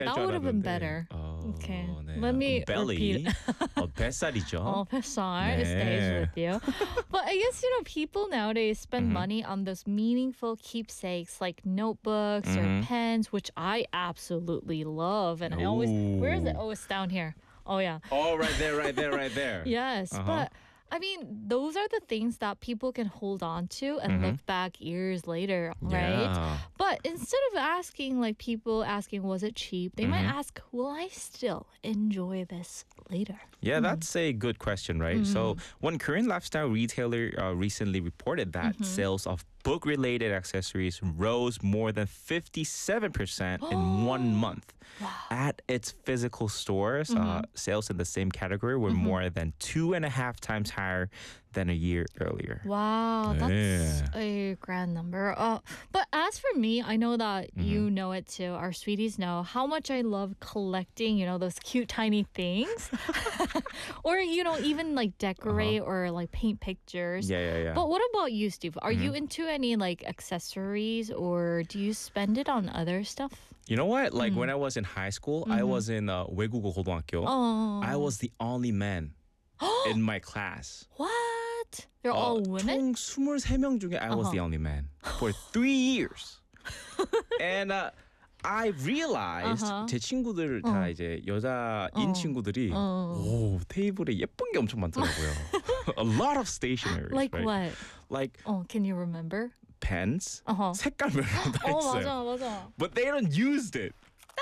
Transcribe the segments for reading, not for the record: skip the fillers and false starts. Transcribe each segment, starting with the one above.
That 줄 would have been 알았는데. better. Okay. 네. Let me belly. repeat. 뱃살이죠. 뱃살 네. stays with you. But I guess, people nowadays spend Mm-hmm. money on those meaningful keepsakes like notebooks or Mm-hmm. pens, which I absolutely love. And I always, where is it? Ooh. Oh, it's down here. Oh, yeah. Oh, right there, right there, right there. Yes, Uh-huh. but I mean, those are the things that people can hold on to and look back years later, right? Yeah. But instead of asking, like people asking, was it cheap? They might ask, will I still enjoy this later? Yeah, that's a good question, right? So, one Korean lifestyle retailer recently reported that sales of book-related accessories rose more than 57% in 1 month. At its physical stores, sales in the same category were more than 2.5 times higher than a year earlier. Wow, that's Yeah. a grand number. But as for me, I know that you know it too. Our sweeties know how much I love collecting, those cute tiny things. Or, even like decorate or like paint pictures. Yeah. But what about you, Steve? Are you into any like accessories or do you spend it on other stuff? You know what? Like when I was in high school, I was in 외국어 고등학교. Oh. I was the only man in my class. What? They're all women? 총 23명 중에 I was the only man for 3 years. And I realized 제 친구들 다 이제 여자인 친구들이 오, 테이블에 예쁜 게 엄청 많더라고요. A lot of stationery. Like right? what? Like Oh, can you remember? pens. 색깔별로 다 어, 있어요. 맞아. But they don't use it.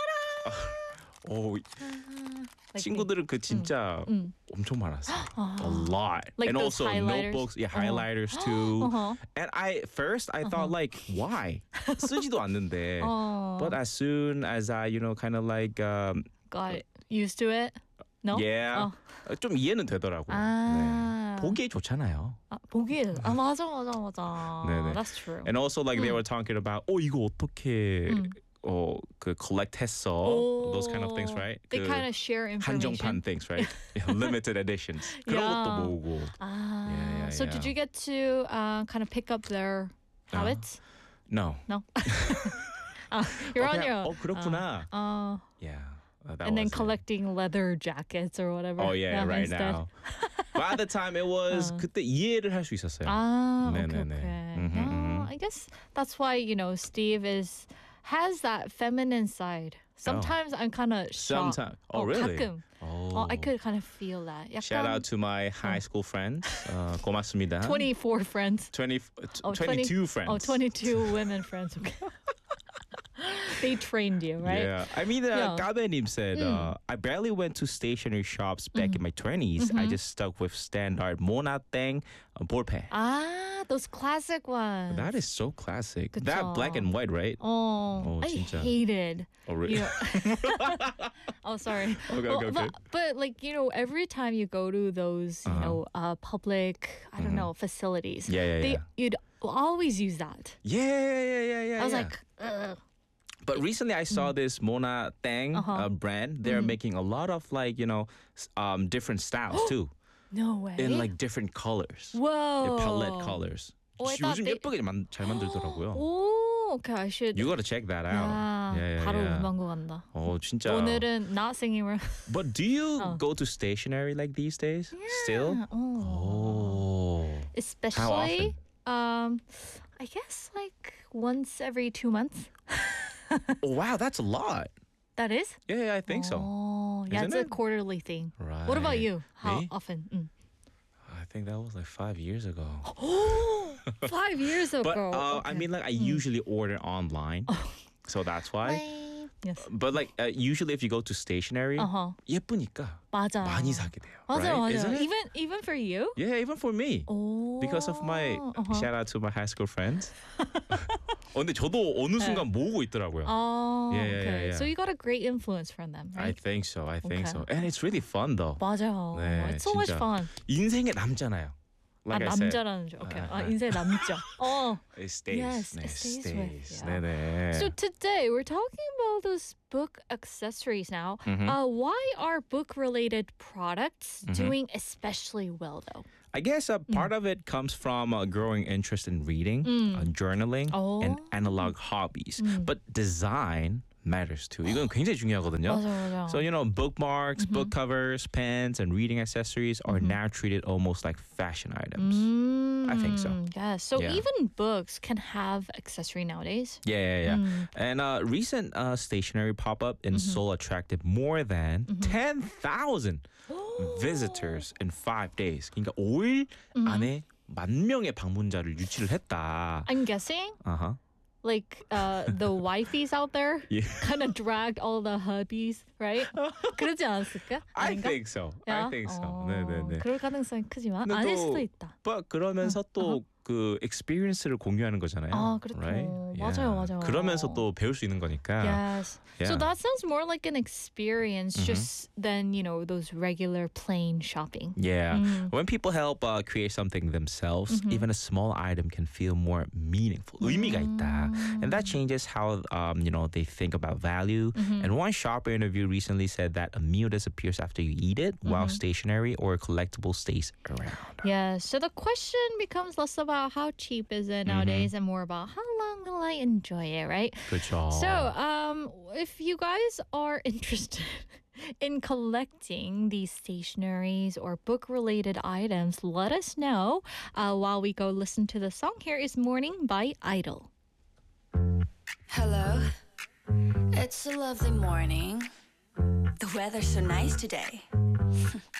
오, Like 친구들은 그 진짜 엄청 많았어요. A lot. Like and those also highlighters? notebooks, yeah, highlighters too. And first I thought like, why? 쓰지도 않는데. But as soon as I, kind of like, got used to it? No? yeah, 좀 이해는 되더라고요. 아. 네. 보기에 좋잖아요. 보기에. 맞아. 네네. That's true. And also like they were talking about, 이거 어떻게 그 collect 했어? Those kind of things, right? They 그 kind of share information. 한정판 things, right? Limited editions. 그런 Yeah. 것도 모으고. Ah, Yeah, so did you get to kind of pick up their habits? No. No. You're on your own. 그렇구나. Yeah. That And then was it. collecting leather jackets or whatever. Oh yeah, right instead. now. By the time it was 그때 이해를 할 수 있었어요. Okay. 네네네. Oh, I guess that's why, Steve has that feminine side. Sometimes I'm kind of shocked. Sometimes. Oh, really? 가끔. Oh. I could kind of feel that. 약간 Shout out to my high school friends. 고맙습니다. 24 friends. 22 friends. 22 women friends. Okay. They trained you, right? Yeah. I mean, Yeah. Gabenim said, I barely went to stationery shops back in my 20s. I just stuck with standard 모나땡 볼펜. Those classic ones. That is so classic. 그쵸. That black and white, right? I 진짜. hated. Oh, really? Oh, sorry. Okay. But like, every time you go to those, public, I don't know, facilities. Yeah. You'd always use that. Yeah. I was like, ugh. But recently I saw this Mona Tang brand. They're making a lot of like, different styles too. No way. In like different colors. Whoa. Palette colors. I thought 요즘 they- 예쁘게 잘 만들더라고요. Oh, okay. I should. You gotta check that out. 야, 바로 문방구 간다. 진짜. 오늘은 not singing. But do you go to stationery like these days? Still? Oh. Especially, I guess like once every 2 months. Oh, wow, that's a lot. That is? Yeah, I think so. Oh, yeah, Isn't it's a it? quarterly thing. Right. What about you? How Me? often? I think that was like 5 years ago. 5 years ago. But Okay. I mean, like I usually order online, so that's why. Yes. But like usually, if you go to stationery, 예쁘니까 맞아. 많이 사게 돼요. 맞아, right? 맞아. Isn't it? Even for you? Yeah, even for me. Oh. Because of my shout out to my high school friends. 근데 저도 어느 순간 모으고 있더라고요. Oh, Yeah, okay. yeah. So you got a great influence from them, I right? think so. I think Okay. so. And it's really fun though. 맞아. 네, It's so much 진짜. fun. 인생에 남잖아요. Like I said, 남자라는 줄. Okay. 인생 남자. it stays. Yes, 네, it stays with, yeah. 네네. So today we're talking about those book accessories now. Why are book-related products doing especially well, though? I guess part of it comes from a growing interest in reading, journaling, Oh. and analog hobbies. But design, matters too. 이건 굉장히 중요하거든요. 맞아, 맞아. So, bookmarks, book covers, pens, and reading accessories are now treated almost like fashion items. I think so. Yes. So Yeah. even books can have accessory nowadays. Yeah. And recent stationery pop-up in Seoul attracted more than 10,000 visitors in 5 days. 그러니까 5일 안에 10,000명의 방문자를 유치를 했다. I'm guessing Uh-huh. like the wifeys out there Yeah. kind of dragged all the hubbies, right? 그러지 않았을까? I 아닌가? think so. I think so. 네네네. 그럴 가능성이 크지만 근데 아닐 또 수도 있다. But 그러면서 또 그 experience를 공유하는 거잖아요. 아, 그렇죠. Right? 맞아요. 그러면서 또 배울 수 있는 거니까. Yes. So Yeah. that sounds more like an experience just than, those regular plain shopping. Yeah. When people help create something themselves, even a small item can feel more meaningful. 의미가 있다. And that changes how they think about value. And one shopper interview recently said that a meal disappears after you eat it, while stationery or collectible stays around. Yeah. So the question becomes less about how cheap is it nowadays and more about how long will I enjoy it, right? 그렇죠. So, if you guys are interested in collecting these stationaries or book-related items, let us know while we go listen to the song. Here is Morning by Idol. Hello, it's a lovely morning. The weather's so nice today.